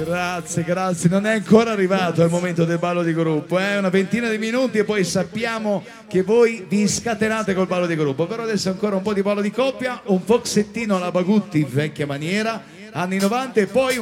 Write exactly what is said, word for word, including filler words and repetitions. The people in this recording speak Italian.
Grazie, grazie. Non è ancora arrivato il momento del ballo di gruppo, eh? Una ventina di minuti e poi sappiamo che voi vi scatenate col ballo di gruppo. Però adesso ancora un po' di ballo di coppia, un foxettino alla Bagutti, vecchia maniera, anni novanta, e poi